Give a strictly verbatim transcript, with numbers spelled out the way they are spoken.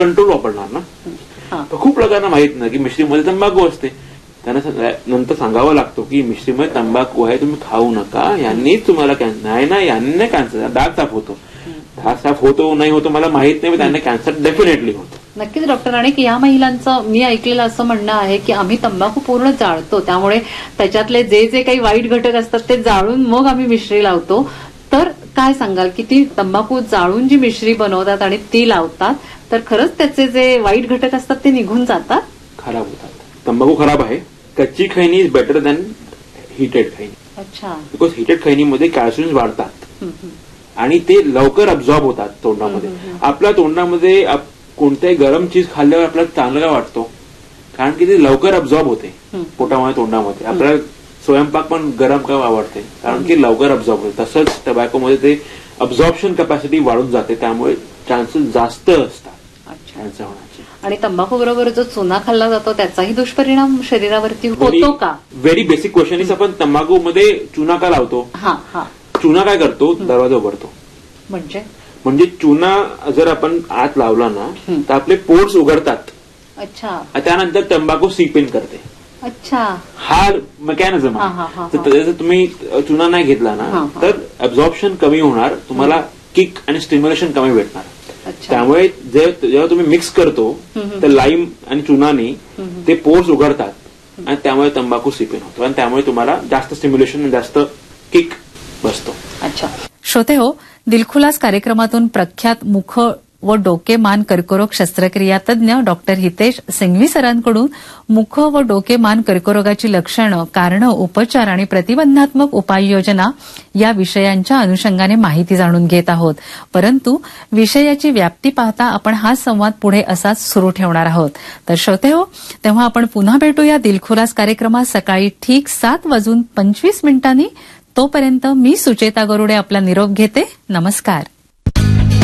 Control वापरणार ना. तर खूप लोकांना माहित नाही की मिश्रीमध्ये तंबाखू असते. त्यांना नंतर सांगावं लागतो की मिश्रीमध्ये तंबाखू आहे, तुम्ही खाऊ नका, यांनीच तुम्हाला कॅन्सर. नाही ना, यांनी कॅन्सर, दात साफ होतो, दात साफ होतो नाही होतो मला माहित नाही, त्यांना कॅन्सर डेफिनेटली होतो. नक्कीच डॉक्टर. आणि या महिलांचं मी ऐकलेलं असं म्हणणं आहे की आम्ही तंबाखू पूर्ण जाळतो, त्यामुळे त्याच्यातले जे जे काही वाईट घटक असतात ते जाळून मग आम्ही मिश्री लावतो. तर काय सांगाल की ती तंबाखू जाळून जी मिश्री बनवतात आणि ती लावतात तर खरंच त्याचे जे वाईट घटक असतात ते निघून जातात, खराब होतात? तंबाखू खराब आहे. कच्ची खैनी इज बेटर दॅन हिटेड खैनी. अच्छा. बिकॉज हिटेड खैनीमध्ये कॅल्शियम वाढतात आणि ते लवकर अब्झॉर्ब होतात तोंडामध्ये. आपल्या तोंडामध्ये कोणत्याही गरम चीज खाल्ल्यावर आपल्याला चांगलं वाटतो, कारण की ते लवकर अब्झॉर्ब होते पोटामध्ये, तोंडामध्ये. आपल्याला स्वयंपाक पण गरम का आवडते, कारण की लवकर अब्झॉर्ब होते. तसंच टबॅकोमध्ये ते अब्झॉर्प्शन कॅपॅसिटी वाढून जाते, त्यामुळे चान्सेस जास्त असतात कॅन्सर होण्याचे. आणि तंबाखू बरोबर जो चुना खाल्ला जातो त्याचाही दुष्परिणाम शरीरावरती होतो का? व्हेरी बेसिक क्वेश्चन इज, आपण तंबाखूमध्ये चुना का लावतो? हा हा चुना काय करतो? दरवाजा उघडतो. म्हणजे म्हणजे चुना जर आपण आत लावला ना तर आपले पोर्स उघडतात. अच्छा. त्यानंतर तंबाखू सीप इन करते. अच्छा. हा मेकॅनिझम आहे. जर तुम्ही चुना नाही घेतला ना तर अब्झॉर्प्शन कमी होणार, तुम्हाला किक आणि स्टिम्युलेशन कमी भेटणार. त्यामुळे जेव्हा तुम्ही मिक्स करतो तर लाईम आणि चुनाने ते पोर्स उघडतात आणि त्यामुळे तंबाखू सीप इन होतो आणि त्यामुळे तुम्हाला जास्त स्टिम्युलेशन आणि जास्त किक बसतो. अच्छा. श्रोते हो, दिलखुलास कार्यक्रमातून प्रख्यात मुख व डोके मान कर्करोग शस्त्रक्रिया तज्ञ डॉक्टर हितेश सिंघवी सरांकडून मुख व डोके मान कर्करोगाची लक्षणं, कारणं, उपचार आणि प्रतिबंधात्मक उपाययोजना या विषयांच्या अनुषंगाने माहिती जाणून घेत आहोत. परंतु विषयाची व्याप्ती पाहता आपण हा संवाद पुढे असाच सुरू ठेवणार आहोत. तर श्रोते हो, तेव्हा आपण पुन्हा भेटूया दिलखुलास कार्यक्रमात सकाळी ठीक सात वाजून पंचवीस मिनिटांनी. तोपर्यंत मी सुचेता गरुडे आपला निरोप घेते. नमस्कार.